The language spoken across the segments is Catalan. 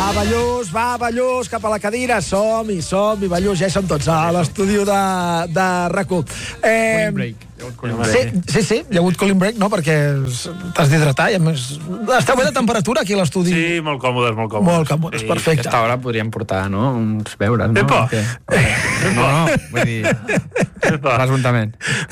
Va, Ballús, cap a la cadira. Som-hi, Ballús, ja hi som tots a l'estudi de RAC1. Cooling break. Sí, hi ha hagut cooling break, no? Perquè t'has d'hidratar i a més... Esteu bé de temperatura aquí a l'estudi? Sí, molt còmodes. Molt còmodes, perfecte. Aquesta hora podríem portar, no?, uns beures, no? Epa! No, vull dir... Presumptament.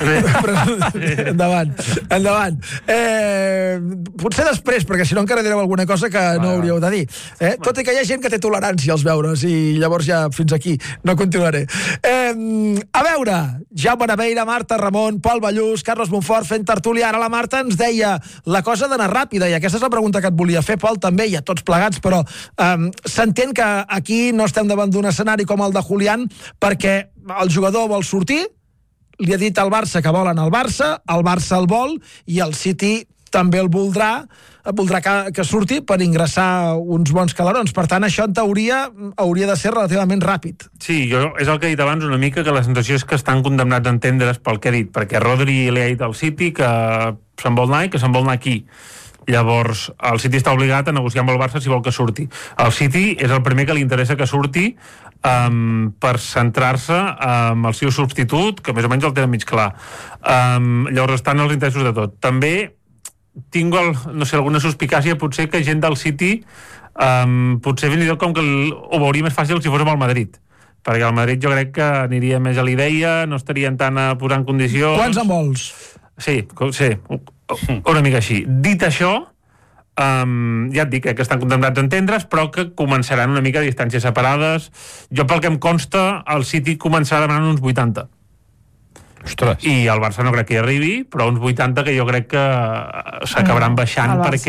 Endavant. Potser després, perquè si no encara direu alguna cosa que no hauríeu de dir. Tot i que hi ha gent que té tolerància als beures i llavors ja fins aquí no continuaré. A veure, Jaume Naveira, Marta Ramon, Pol Ballús, Carlos Monfort fent tertúlia. Ara la Marta ens deia la cosa d'anar ràpida, i aquesta és la pregunta que et volia fer, Pol, també, i a tots plegats, però s'entén que aquí no estem davant d'un escenari com el de Julián perquè el jugador vol sortir, li ha dit al Barça que volen el Barça el vol, i el City també el voldrà que surti per ingressar uns bons calarons. Per tant, això en teoria hauria de ser relativament ràpid. Sí, és el que he dit abans una mica, que la sensació és que estan condemnats a entendre's pel que he dit, perquè Rodri li ha dit al City que se'n vol anar i que se'n vol anar aquí. Llavors, el City està obligat a negociar amb el Barça si vol que surti. El City és el primer que li interessa que surti per centrar-se en el seu substitut, que més o menys el té mig clar. Llavors estan els interessos de tot. També tinc alguna suspicàcia potser que gent del City potser fins i tot com que ho veuria més fàcil si fos amb el Madrid, perquè el Madrid jo crec que aniria més a l'idea, no estarien tant a posar en condicions. Quants en vols? Sí, una mica així. Dit això, ja et dic que estan condemnats a entendre's, però que començaran una mica a distàncies separades. Jo, pel que em consta, el City començarà demanant uns 80. Ostres. I el Barça no crec que hi arribi, però uns 80 que jo crec que s'acabaran baixant, perquè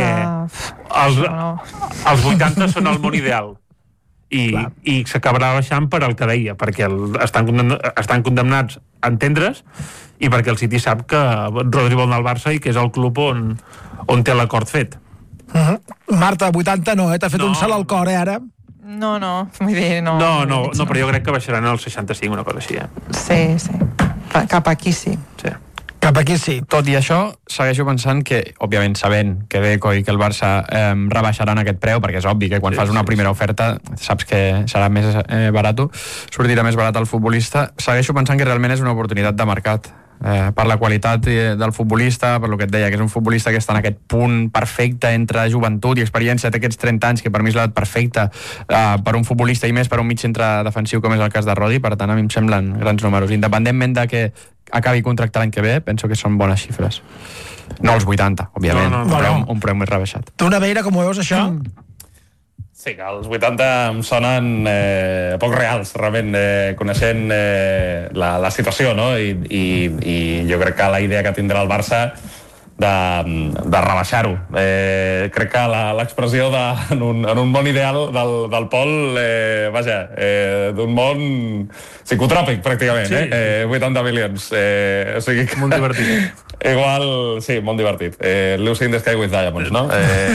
els 80 són el món ideal. I s'acabarà baixant per el que deia, perquè estan condemnats a entendre's i perquè el City sap que Rodri vol anar al Barça i que és el club on té l'acord fet. Marta, 80 no, t'ha fet un salt al cor, ara? No, vull dir, no. No, però jo crec que baixaran al 65, una cosa així. Sí. Cap aquí sí. Cap aquí sí. Tot i això, segueixo pensant que, òbviament, sabent que Deco i que el Barça rebaixaran aquest preu, perquè és obvi que quan fas una primera oferta saps que serà més barat, sortirà més barat el futbolista, segueixo pensant que realment és una oportunitat de mercat. Per la qualitat del futbolista, per lo que et deia, que és un futbolista que està en aquest punt perfecte entre joventut i experiència, té aquests 30 anys, que per mi és l'edat perfecta per un futbolista i més per un mig centre defensiu com és el cas de Rodri. Per tant, a mi em semblen grans números. Independentment de que acabi contracte l'any que ve, penso que són bones xifres. No els 80, òbviament, un preu més rebaixat. Tu, Naveira, com ho veus, això? Sí, que els 80 em sonen poc reals, realment, coneixent la situació, no? I jo crec que la idea que tindrà el Barça de rebaixar-ho. Crec que l'expressió en un món ideal del Pol, d'un món psicotròpic, pràcticament, 80 milions. O sigui que... Molt divertit. Igual, sí, molt divertit. Lucy in the Sky with Diamonds, no?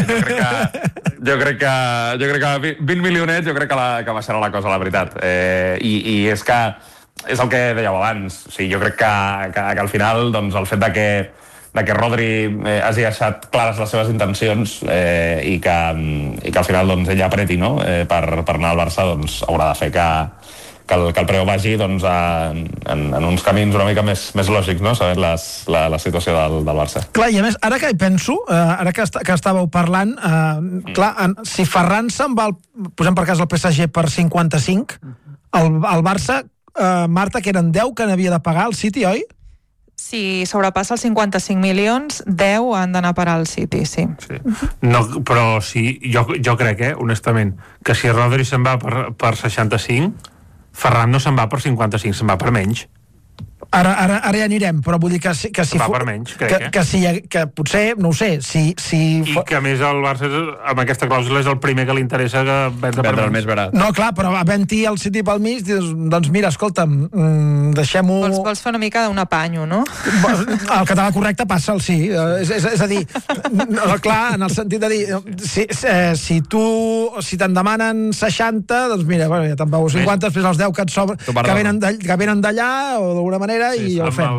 Jo crec que 20 milionets jo crec que baixarà la cosa, la veritat. I és que és el que dèieu abans. O sigui, jo crec que al final, doncs, el fet de que Rodri hagi deixat clares les seves intencions i que al final doncs, ell apreti, no? per anar al Barça, doncs, haurà de fer que el preu vagi doncs, en uns camins una mica més lògics, no? Sabent la situació del Barça. Clar, i a més, ara que hi penso, ara que estàveu parlant, si Ferran se'n va, posem per cas el PSG per 55, el Barça, Marta, que eren 10 que n'havia de pagar el City, oi? Si sobrepassa els 55 milions, 10 han d'anar a parar al City, sí. No, però sí, jo crec, honestament, que si Rodri se'n va per 65, Ferran no se'n va per 55, se'n va per menys. Ara ja anirem, però vull dir que si va per menys, crec, que potser, no ho sé, I que a més el Barça amb aquesta clàusula és el primer que li interessa que vendre el més barat. No, clar, però havent-hi el City pel mig, doncs mira, escolta'm, deixem-ho... Vols fer una mica d'un apanyo, no? El català correcte passa el sí. És a dir, clar, en el sentit de dir, si te'n demanen 60, doncs mira, ja te'n pago 50, després els 10 que et sobren, que venen d'allà, o d'alguna manera, i ho fem.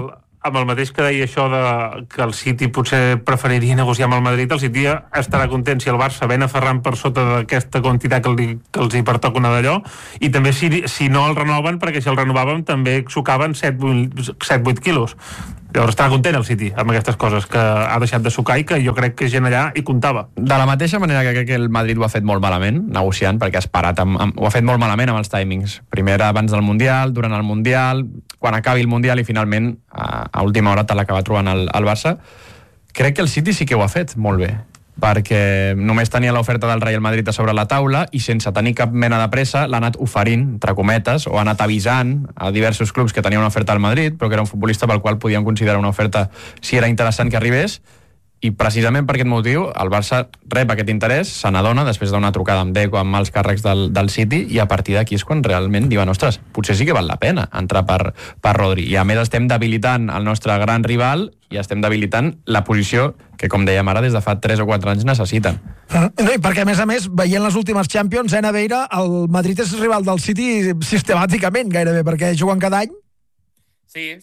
amb el mateix que deia això que el City potser preferiria negociar amb el Madrid, el City estarà content si el Barça ven aferrant per sota d'aquesta quantitat que els hi pertoca una d'allò, i també si no el renoven, perquè si el renovàvem també sucaven 7-8 quilos. Llavors estarà content el City amb aquestes coses, que ha deixat de sucar i que jo crec que gent allà hi comptava. De la mateixa manera que crec que el Madrid ho ha fet molt malament, negociant, perquè ha esperat, ho ha fet molt malament amb els timings. Primer abans del Mundial, durant el Mundial, quan acabi el Mundial i finalment a última hora te l'acaba trobant el Barça. Crec que el City sí que ho ha fet molt bé, perquè només tenia l'oferta del Real Madrid a sobre la taula i sense tenir cap mena de pressa l'ha anat oferint, entre cometes, o ha anat avisant a diversos clubs que tenia una oferta al Madrid, però que era un futbolista pel qual podien considerar una oferta si era interessant que arribés, i precisament per aquest motiu el Barça rep aquest interès, se n'adona després d'una trucada amb Deco, amb mals càrrecs del City, i a partir d'aquí és quan realment diuen, ostres, potser sí que val la pena entrar per Rodri, i a més estem debilitant el nostre gran rival i estem debilitant la posició que, com dèiem ara, des de fa 3 o 4 anys necessiten. No, i perquè, a més, veient les últimes Champions, Naveira, el Madrid és rival del City sistemàticament, gairebé, perquè juguen cada any. Sí.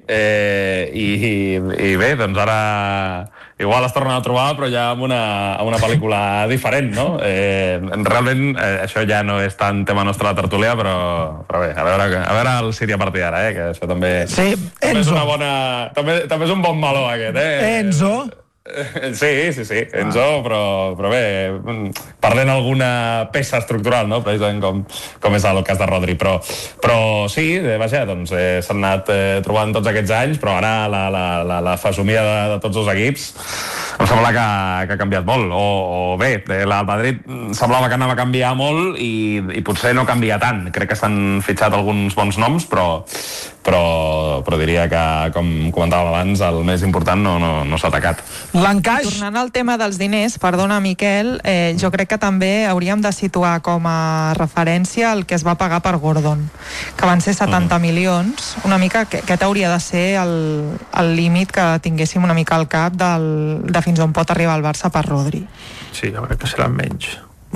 I bé, doncs ara igual es tornen a trobar, però ja amb una pel·lícula diferent, no? Realment això ja no és tant tema nostre de tertúlia, però bé, a veure el City a partir d'ara, que això també, sí, també és una bona... També és un bon meló, aquest, Enzo. Sí, Enzo, però bé, perdent alguna peça estructural, no? Precisament com és el cas de Rodri, però sí, vaja, doncs s'han anat trobant tots aquests anys, però ara la fesomia de tots els equips em sembla que ha canviat molt, o bé, el Madrid semblava que anava a canviar molt i potser no canvia tant. Crec que s'han fitxat alguns bons noms, però diria que, com comentàvem abans, el més important no s'ha atacat. L'encaix... Tornant al tema dels diners, perdona, Miquel, jo crec que també hauríem de situar com a referència el que es va pagar per Gordon, que van ser 70 milions, una mica, aquest hauria de ser el límit que tinguéssim una mica al cap de fins on pot arribar el Barça per Rodri. Sí, jo crec que seran menys.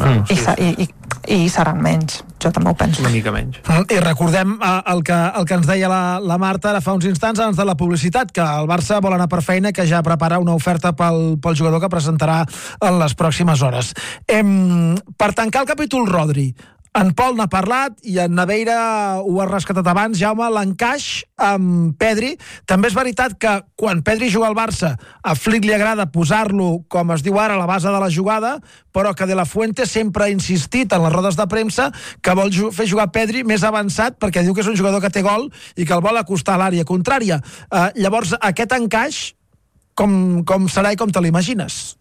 I seran menys, jo també ho penso. Una mica menys. I recordem el que ens deia la Marta ara fa uns instants abans de la publicitat, que el Barça vol anar per feina, que ja prepara una oferta pel jugador que presentarà en les pròximes hores. Per tancar el capítol Rodri, en Pol n'ha parlat i en Naveira ho ha rescatat abans, Jaume, l'encaix amb Pedri. També és veritat que quan Pedri juga al Barça, a Flick li agrada posar-lo, com es diu ara, a la base de la jugada, però que De La Fuente sempre ha insistit en les rodes de premsa que vol fer jugar Pedri més avançat perquè diu que és un jugador que té gol i que el vol acostar a l'àrea contrària. Llavors, aquest encaix, com serà i com te l'imagines?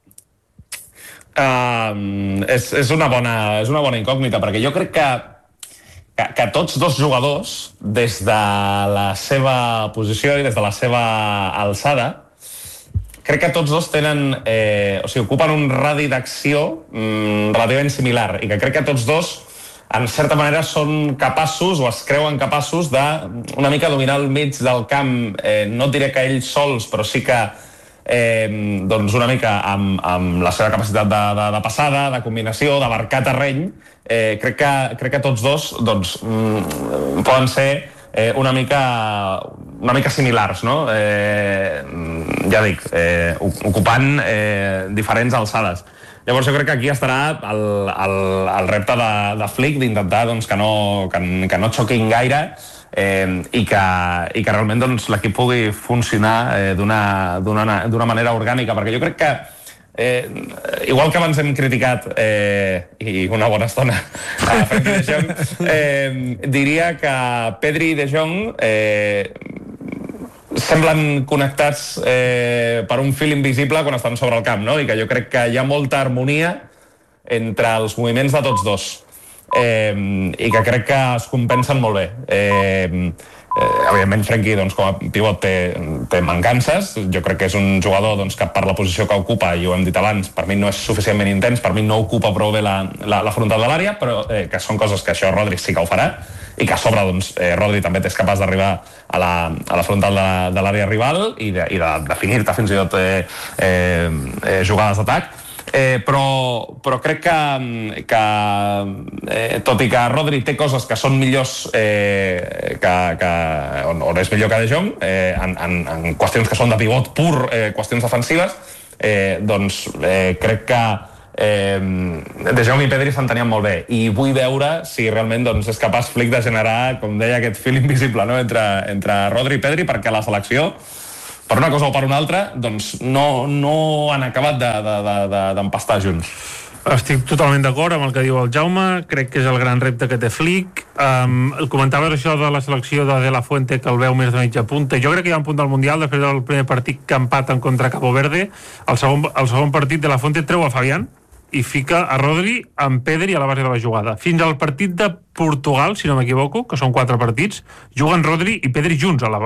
És una bona incògnita, perquè jo crec que tots dos jugadors, des de la seva posició i des de la seva alçada, crec que tots dos tenen, ocupen un radi d'acció relativament similar, i que crec que tots dos en certa manera són capaços o es creuen capaços de una mica dominar el mig del camp, no diré que ells sols, però sí que doncs una mica amb la seva capacitat de passada, de combinació, de marcar terreny. Crec que tots dos doncs, poden ser una mica similars, no? Ja dic, ocupant diferents alçades. Llavors jo crec que aquí estarà el repte de Flick d'intentar doncs, que no xoquin gaire i que realment doncs, l'equip pugui funcionar d'una manera orgànica, perquè jo crec que igual que abans hem criticat i una bona estona a Frenkie de Jong, diria que Pedri i de Jong semblen connectats per un fil invisible quan estan sobre el camp, no? I que jo crec que hi ha molta harmonia entre els moviments de tots dos. I que crec que es compensen molt bé. Evidentment Frenkie doncs, com a pivot té mancances. Jo crec que és un jugador doncs, que per la posició que ocupa, i ho hem dit abans, per mi no és suficientment intens, per mi no ocupa prou bé la frontal de l'àrea, però que són coses que això Rodri sí que ho farà, i que a sobre doncs, Rodri també és capaç d'arribar a la frontal de l'àrea rival i de definir-te fins i tot jugades d'atac. però crec que tot i que Rodri té coses que són millors on és millor que De Jong en qüestions que són de pivot pur, qüestions defensives, doncs crec que De Jong i Pedri s'entenien molt bé i vull veure si realment doncs, és capaç Flick de generar, com deia, aquest fil invisible, no? entre Rodri i Pedri, perquè la selecció, per una cosa o per una altra, doncs no han acabat d'empastar junts. Estic totalment d'acord amb el que diu el Jaume, crec que és el gran repte que té Flick. Comentaves això de la selecció de La Fuente, que el veu més de mitja punta. Jo crec que hi ha un punt del Mundial, després del primer partit que empaten contra Cabo Verde, el segon partit de La Fuente treu a Fabián i fica a Rodri amb Pedri a la base de la jugada. Fins al partit de Portugal, si no m'equivoco, que són 4 partits, juguen Rodri i Pedri junts a la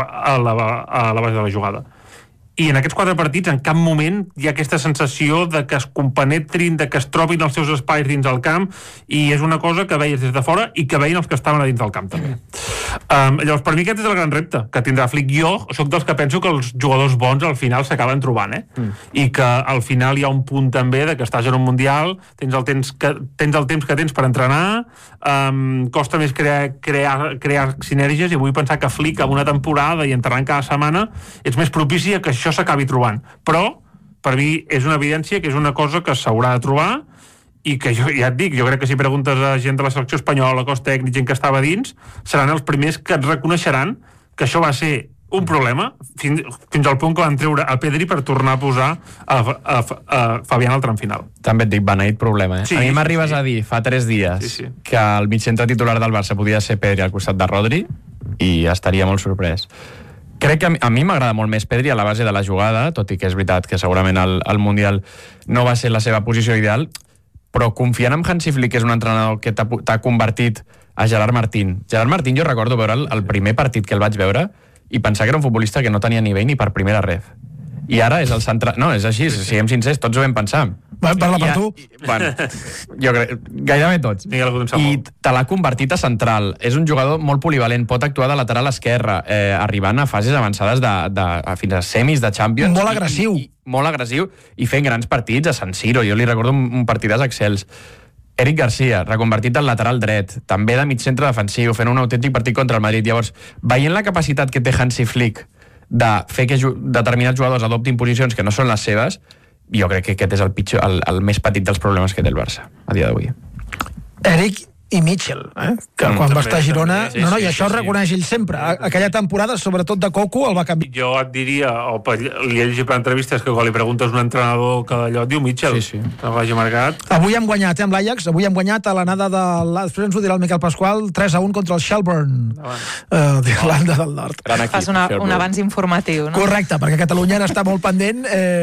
base de la jugada. I en aquests 4 partits en cap moment hi ha aquesta sensació de que es compenetrin, de que es trobin els seus espais dins el camp, i és una cosa que veies des de fora i que veien els que estaven a dins del camp també. Llavors, per mi aquest és el gran repte que tindrà Flick. Jo soc dels que penso que els jugadors bons al final s'acaben trobant, i que al final hi ha un punt també de que estàs en un Mundial, tens el temps que tens per entrenar, costa més crear sinergies, i vull pensar que Flick amb una temporada i entrenant cada setmana ets més propici a que això s'acabi trobant. Però, per mi, és una evidència que és una cosa que s'haurà de trobar i que jo ja et dic, jo crec que si preguntes a gent de la selecció espanyola, cos tècnic, gent que estava dins, seran els primers que et reconeixeran que això va ser un problema fins al punt que van treure a Pedri per tornar a posar a Fabián al tram final. També et dic, beneït problema, Sí, a mi m'arribes a dir fa 3 dies que el migcentre titular del Barça podia ser Pedri al costat de Rodri i estaria molt sorprès. Crec que a mi m'agrada molt més Pedri a la base de la jugada, tot i que és veritat que segurament el Mundial no va ser la seva posició ideal, però confiant en Hansi Flick, que és un entrenador que t'ha convertit a Gerard Martín. Gerard Martín, jo recordo veure el primer partit que el vaig veure i pensar que era un futbolista que no tenia nivell ni per primera ref. I ara és el central... No, és així, siguem sincers, tots ho vam pensar. Parla per tu. Bueno, jo crec, gairebé tots. I te l'ha convertit a central. És un jugador molt polivalent, pot actuar de lateral esquerre, arribant a fases avançades fins a semis de Champions. Molt agressiu. Molt agressiu i fent grans partits a San Siro. Jo li recordo un partidàs excels. Eric Garcia, reconvertit al lateral dret, també de mig centre defensiu, fent un autèntic partit contra el Madrid. Llavors, veient la capacitat que té Hansi Flick de fer que determinats jugadors adoptin posicions que no són les seves, jo crec que aquest és el més petit dels problemes que té el Barça a dia d'avui. Eric i Mitchell, que quan va estar a Girona... Sí, i això ho reconeix ell sempre. Aquella temporada, sobretot de Cocu, el va canviar. Jo et diria, li he llegit per entrevistes, que quan li preguntes a un entrenador que d'allò et diu Mitchell, que l'hagi marcat. Avui hem guanyat, amb l'Ajax, avui hem guanyat a l'anada després ens ho dirà el Miquel Pasqual, 3-1 contra el Shelburne d'Irlanda del Nord. Fas un avanç informatiu, no? Correcte, perquè Catalunya n'està molt pendent,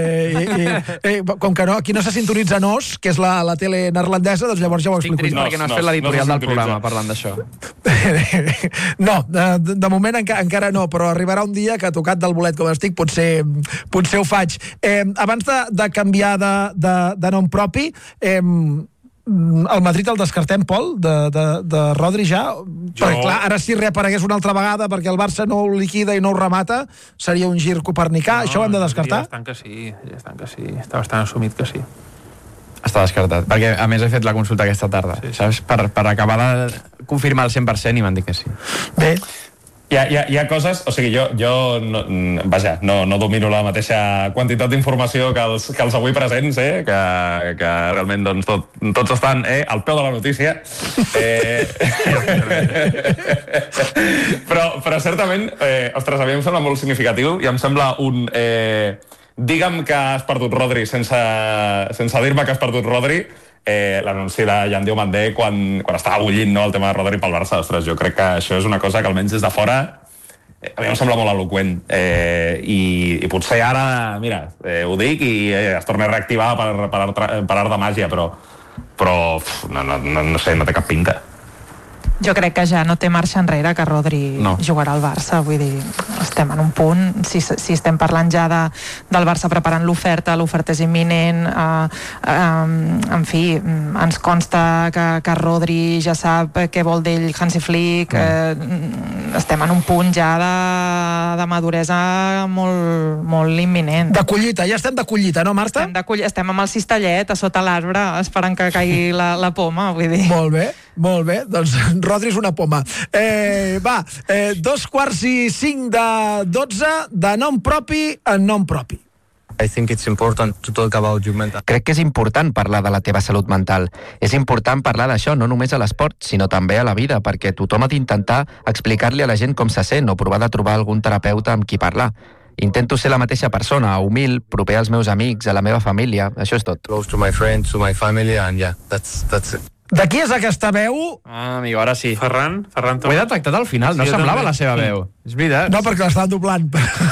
com que no, aquí no se sintonitza NOS, que és la tele neerlandesa, doncs llavors ja ho explico. Estic trist perquè no has fet l'editorial del programa parlant d'això. No, de moment encara no, però arribarà un dia que, tocat del bolet com estic, potser ho faig. Abans de canviar de nom propi, el Madrid el descartem, Pol, de Rodri ja? Perquè clar, ara si reaparegués una altra vegada perquè el Barça no ho liquida i no ho remata, seria un gir copernicà, això ho hem de descartar? Ja estan que sí, està bastant assumit que sí. Està descartat, perquè a més he fet la consulta aquesta tarda, saps? Per acabar de confirmar el 100% i m'han dit que sí. Bé. Hi ha coses, o sigui, jo no domino la mateixa quantitat d'informació que els avui presents, que realment doncs, tots estan al peu de la notícia. Però certament, ostres, a mi em sembla molt significatiu i em sembla un... Digue'm que has perdut Rodri sense dir-me que has perdut Rodri, l'anunci de Jan Diomandé quan estava bullint, no, el tema de Rodri pel Barça. Ostres, jo crec que això és una cosa que almenys des de fora a mi em sembla molt eloqüent, i potser ara, mira, ho dic i es torna a reactivar per art de màgia, però no sé, no té cap pinta. Jo crec que ja no té marxa enrere que Rodri jugarà al Barça, vull dir, estem en un punt, si estem parlant ja del Barça preparant l'oferta és imminent, en fi, ens consta que Rodri ja sap què vol d'ell Hansi Flick, estem en un punt ja de maduresa molt imminent. De collita, ja estem de collita, no, Marta? Estem amb el cistellet a sota l'arbre esperant que caigui la poma, vull dir. Molt bé, doncs Rodri és una poma. 2:45 de nom propi en nom propi. I think it's important to talk about your mental. Crec que és important parlar de la teva salut mental. És important parlar d'això no només a l'esport, sinó també a la vida, perquè tothom ha d'intentar explicar-li a la gent com se sent o provar de trobar algun terapeuta amb qui parlar. Intento ser la mateixa persona, humil, proper als meus amics, a la meva família, això és tot. Close to my friends, to my family, and yeah, that's it. De qui és aquesta veu? Amigo, ara sí. Ferran Ho he detectat al final, no semblava la seva veu. És veritat. No, perquè l'estaven doblant.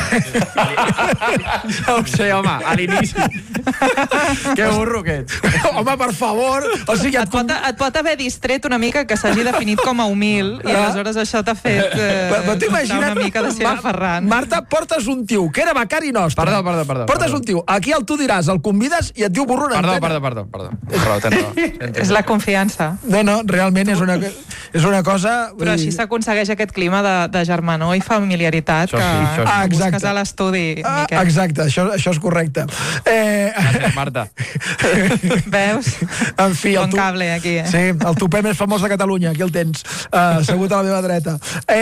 No ho sé, home, a l'inici. Que burro que ets. Home, per favor. O sigui, et pot haver distret una mica que s'hagi definit com a humil i aleshores això t'ha fet una mica de ser Ferran. Marta, portes un tio que era becari nostre. Perdó. Portes un tio. Aquí el tu diràs, el convides i et diu burro en antena. Perdó. Tens raó. És la confiança. No, realment és una cosa... Però així s'aconsegueix aquest clima de germanor i familiaritat que busques a l'estudi, Miquel. Exacte, això és correcte. Gràcies, Marta. Veus? En fi, bon cable aquí, Sí, el tupé més famós de Catalunya, aquí el tens, assegut a la meva dreta.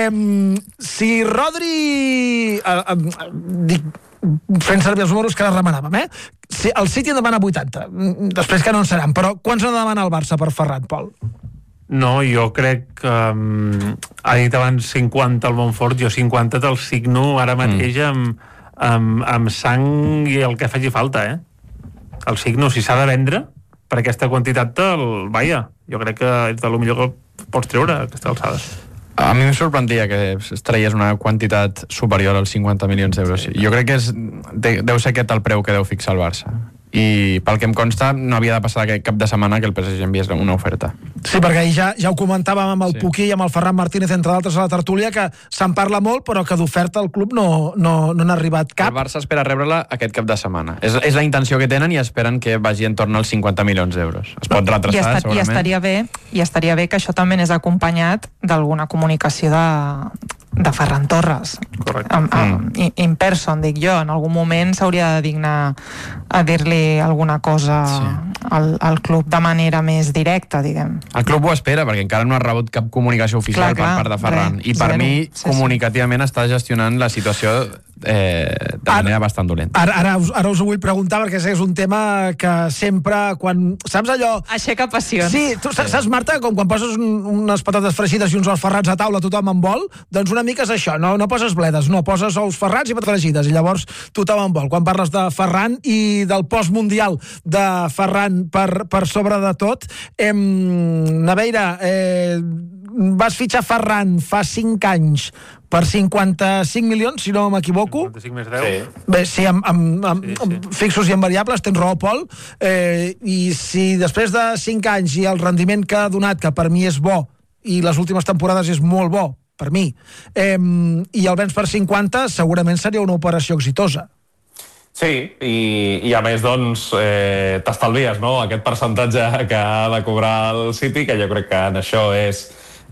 Si Rodri... Dic, fent servir els números que ara remenàvem, si el City en demana 80, després que no en seran, però quants en demana el Barça per Ferran, Pol? No, jo crec que ha dit abans 50 al Montfort, jo 50 te'l signo ara mateix amb sang i el que faci falta, el signo, si s'ha de vendre per aquesta quantitat jo crec que és de lo millor que pots treure a aquestes alçades. A mi em sorprendria que es traies una quantitat superior als 50 milions d'euros. Jo crec que deu ser aquest el preu que deu fixar el Barça. I pel que em consta no havia de passar aquest cap de setmana que el PSG enviés una oferta. Sí, perquè ahir ja ho comentàvem amb el Puquí i amb el Ferran Martínez, entre d'altres, a la tertúlia, que se'n parla molt, però que d'oferta al club no n'ha arribat cap. El Barça espera rebre-la aquest cap de setmana. És la intenció que tenen i esperen que vagi en torn als 50 milions d'euros. Es pot retrasar, segurament. I estaria bé que això també és acompanyat d'alguna comunicació de Ferran Torres. Correcte. In person, dic jo. En algun moment s'hauria de dignar a dir-li alguna cosa al club de manera més directa, diguem. El club ho espera, perquè encara no ha rebut cap comunicació oficial per part de Ferran. I per mi, comunicativament, està gestionant la situació de manera bastant dolenta. Ara us ho vull preguntar, perquè és un tema que sempre, quan... Saps allò... Aixeca passions. Sí, tu saps, Marta, com quan poses unes patates fregides i uns ous ferrats a taula, tothom en vol, doncs una mica és això, no poses bledes, no, poses ous ferrats i patates fregides, i llavors tothom en vol. Quan parles de Ferran i del postmundial de Ferran per sobre de tot, Naveira, vas fitxar Ferran fa 5 anys per 55 milions, si no m'equivoco. 55 més 10. Sí. Bé, sí, amb fixos i amb variables, tens raó, Pol. I si després de 5 anys i el rendiment que ha donat, que per mi és bo, i les últimes temporades és molt bo, per mi, i el vens per 50, segurament seria una operació exitosa. Sí, i a més, doncs, t'estalvies, no?, aquest percentatge que ha de cobrar el City, que jo crec que en això és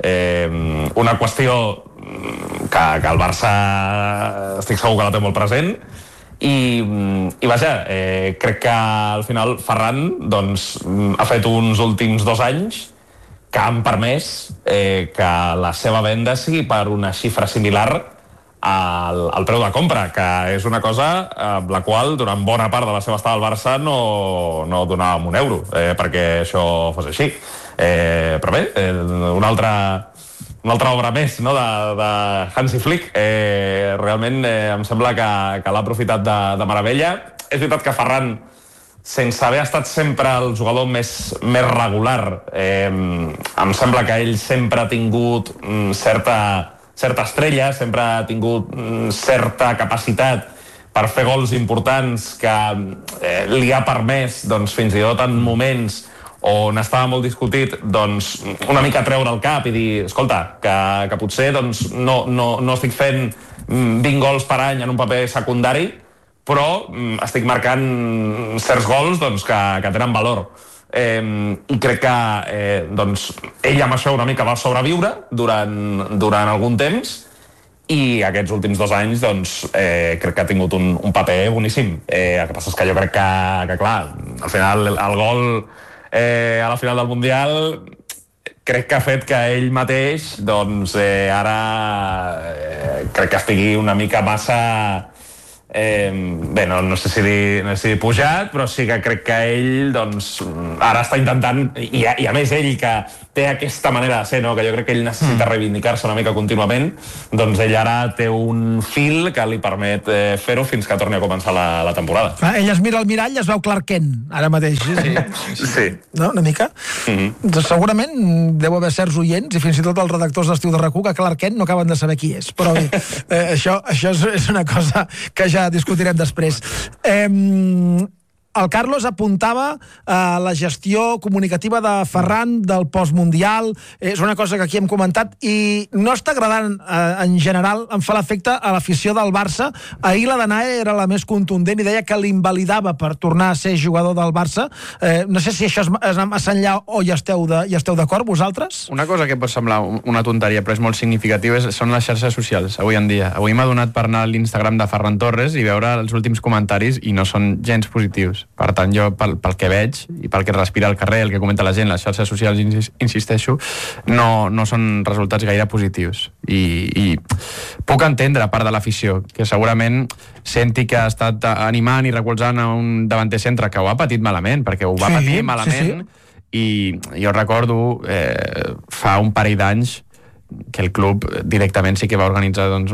una qüestió que el Barça estic segur que la té molt present i vaja, crec que al final Ferran doncs, ha fet uns últims 2 anys que han permès que la seva venda sigui per una xifra similar al preu de compra, que és una cosa amb la qual durant bona part de la seva estada al Barça no donàvem un euro perquè això fos així. Però bé, una altra obra més, no?, de Hansi Flick. Realment em sembla que l'ha aprofitat de meravella. És veritat que Ferran, sense haver estat sempre el jugador més regular, em sembla que ell sempre ha tingut certa estrella, sempre ha tingut certa capacitat per fer gols importants que li ha permès, doncs, fins i tot en moments on estava molt discutit, doncs una mica treure el cap i dir, escolta, que potser doncs, no estic fent 20 gols per any en un paper secundari, però estic marcant certs gols doncs, que tenen valor. I crec que doncs, ell amb això una mica va sobreviure durant algun temps, i aquests últims 2 anys doncs, crec que ha tingut un paper boníssim. El que passa és que jo crec que clar, al final el gol a la final del Mundial crec que ha fet que ell mateix doncs, ara crec que estigui una mica massa bé, no sé si dir pujat, però sí que crec que ell doncs, ara està intentant, i a més ell que té aquesta manera de ser, no? Que jo crec que ell necessita reivindicar-se una mica contínuament, doncs ell ara té un fil que li permet fer-ho fins que torni a començar la temporada. Ell es mira al mirall i es veu Clark Kent, ara mateix. Sí. No, una mica? Doncs segurament deu haver certs oients, i fins i tot els redactors d'Estiu de RAC1, que Clark Kent no acaben de saber qui és. Però bé, això és una cosa que ja discutirem després. El Carlos apuntava a la gestió comunicativa de Ferran del postmundial. És una cosa que aquí hem comentat i no està agradant en general, em fa l'efecte a l'afició del Barça. Ahir la Danae era la més contundent i deia que l'invalidava per tornar a ser jugador del Barça. No sé si això és massa enllà o hi esteu d'acord, vosaltres? Una cosa que pot semblar una tonteria però és molt significativa són les xarxes socials avui en dia. Avui m'ha donat per anar a l'Instagram de Ferran Torres i veure els últims comentaris i no són gens positius. Per tant, jo, pel que veig i pel que respira al carrer, el que comenta la gent, les xarxes socials, insisteixo, no són resultats gaire positius. I puc entendre part de l'afició, que segurament senti que ha estat animant i recolzant a un davanter centre que ho ha patit malament, perquè ho va patir malament, i jo recordo fa un parell d'anys que el club directament sí que va organitzar doncs,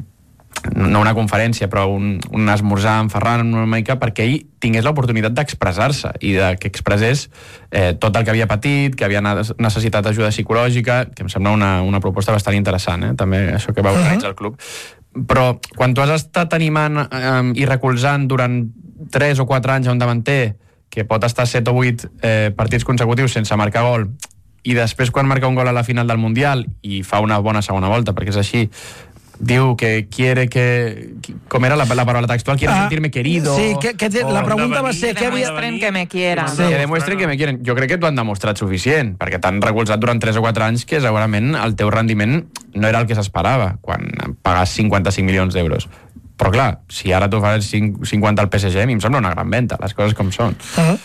no una conferència, però un esmorzar amb Ferran una mica perquè ell tingués l'oportunitat d'expressar-se i que expressés tot el que havia patit, que havia necessitat ajuda psicològica, que em sembla una proposta bastant interessant, també això que va organitzar el club. Però quan tu has estat animant i recolzant durant 3 o 4 anys a un davanter que pot estar 7 o 8 partits consecutius sense marcar gol, i després quan marca un gol a la final del Mundial i fa una bona segona volta, perquè és així, diu que quiere que... Com era la paraula textual? Quiere sentirme querido. Sí, la pregunta va ser... Que demuestren que me quieran. Sí, que demuestren que me quieren. Jo crec que t'ho han demostrat suficient, perquè t'han recolzat durant 3 o 4 anys que segurament el teu rendiment no era el que s'esperava quan pagues 55 milions d'euros. Però clar, si ara tu fas 50 al PSG, a mi em sembla una gran venda, les coses com són.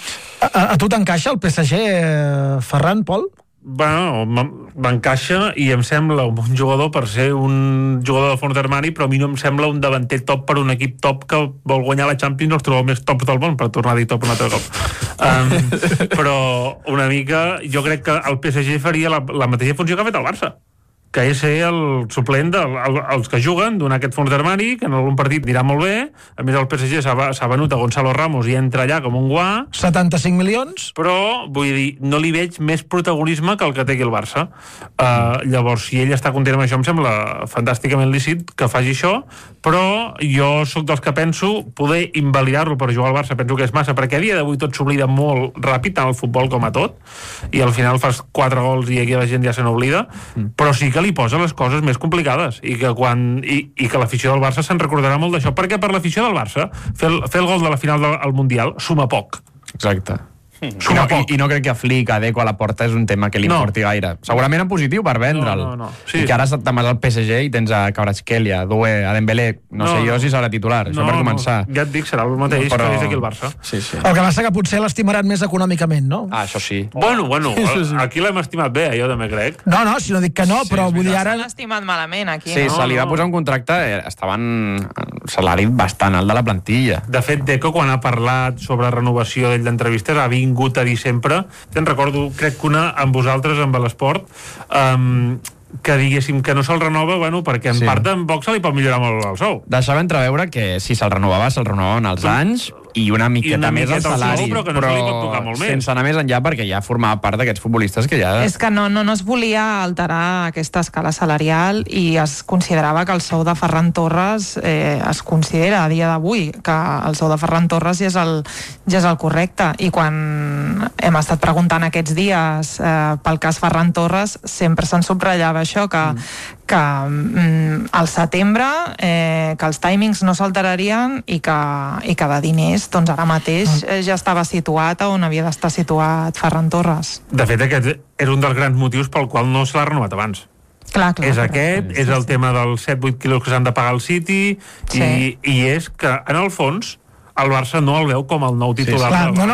A tu t'encaixa el PSG, Ferran, Pol? Bueno, m'encaixa i em sembla un bon jugador per ser un jugador de fons d'armari, però a mi no em sembla un davanter top per un equip top que vol guanyar la Champions, no els trobo més tops del món, per tornar a dir top un altre cop. Però una mica, jo crec que el PSG faria la mateixa funció que ha fet el Barça, que és ser el suplent dels que juguen, donar aquest fons d'armari, que en algun partit dirà molt bé. A més, el PSG s'ha venut a Gonzalo Ramos i entra allà com un guà. 75 milions? Però, vull dir, no li veig més protagonisme que el que té aquí el Barça. Llavors, si ell està content amb això, em sembla fantàsticament lícit que faci això, però jo sóc dels que penso poder invalidar-lo per jugar al Barça, penso que és massa, perquè a dia d'avui tot s'oblida molt ràpid, tant el futbol com a tot, i al final fas 4 gols i aquí la gent ja se n'oblida, però sí que li posa les coses més complicades i que l'afició del Barça se'n recordarà molt d'això, perquè per l'afició del Barça fer el gol de la final del Mundial suma poc. Exacte. I no crec que Flick, a Deco a la porta és un tema que li importi gaire. Segurament en positiu per vendre'l. Sí. I que ara te'n vas al PSG i tens a Kvaratskhelia, a Doué, a Dembélé. No sé jo si serà titular, això per començar. Ja et dic, serà el mateix que és aquí el Barça. Sí. El que passa que potser l'estimaran més econòmicament, no? Això sí. Bueno, aquí l'hem estimat bé, jo també crec. No, si no dic que no, però vull dir ara... S'han estimat malament, aquí. Sí, se li va posar un contracte, estaven salari bastant alt de la plantilla. De fet, Deco, quan ha parlat sobre renovació d'ell d'entrevistes, ha vingut a dir sempre, te'n recordo, crec que una amb vosaltres, amb l'esport, que diguéssim que no se'l renova, perquè en part en boxa li pot millorar molt el sou. Deixava entreveure que si se'l renovava, se'l renovaven els anys i una miqueta més el salari, però que no se li pot tocar molt més. Sense anar més enllà, perquè ja formava part d'aquests futbolistes que ja... És que no es volia alterar aquesta escala salarial i es considerava que el sou de Ferran Torres es considera a dia d'avui que el sou de Ferran Torres ja és el correcte, i quan hem estat preguntant aquests dies pel cas Ferran Torres sempre se'n subratllava això, que al setembre que els timings no s'alterarien i que de diners doncs ara mateix ja estava situat on havia d'estar situat Ferran Torres. De fet, aquest era un dels grans motius pel qual no se l'ha renovat abans. Clar, és aquest, és el tema dels 7-8 quilos que s'han de pagar al City, i és que en el fons el Barça no el veu com el nou titular.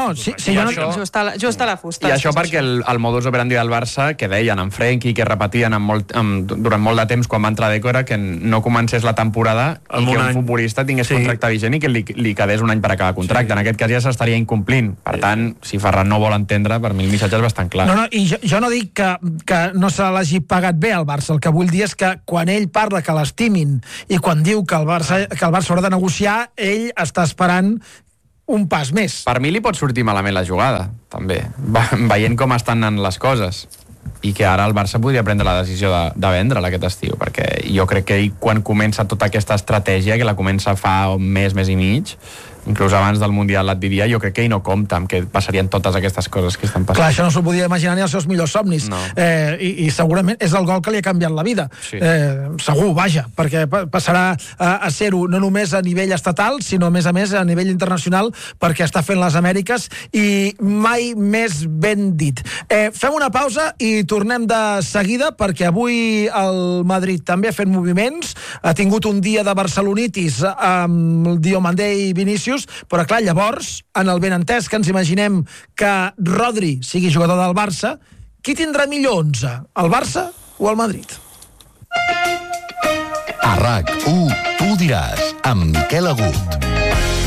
Just a la fusta. I això perquè el modus operandi del Barça, que deien en Frenkie, que repetien durant molt de temps quan va entrar Deco, era que no comencés la temporada i que un futbolista tingués contracte vigent i que li quedés un any per acabar contracte. En aquest cas ja s'estaria incomplint. Per tant, si Ferran no vol entendre, per mi el missatge és bastant clar. I jo no dic que no se l'hagi pagat bé al Barça. El que vull dir és que quan ell parla que l'estimin i quan diu que el Barça haurà de negociar, ell està esperant un pas més. Per mi li pot sortir malament la jugada, també, veient com estan anant les coses, i que ara el Barça podria prendre la decisió de vendre-la aquest estiu, perquè jo crec que ell, quan comença tota aquesta estratègia, que la comença fa un mes i mig, inclús abans del Mundial et diria, jo crec que ell no compta amb que passarien totes aquestes coses que estan passant. Clar, això no s'ho podia imaginar ni els seus millors somnis. No. I segurament és el gol que li ha canviat la vida. Sí. Segur, vaja, perquè passarà a ser-ho no només a nivell estatal, sinó a més a nivell internacional, perquè està fent les Amèriques, i mai més ben dit. Fem una pausa i tornem de seguida, perquè avui el Madrid també ha fet moviments, ha tingut un dia de barcelonitis amb el Diomandé i Vinícius, però clar, llavors, en el benentès que ens imaginem que Rodri sigui jugador del Barça, qui tindrà millor 11? El Barça o el Madrid? A RAC1, tu diràs, amb Miquel Agut.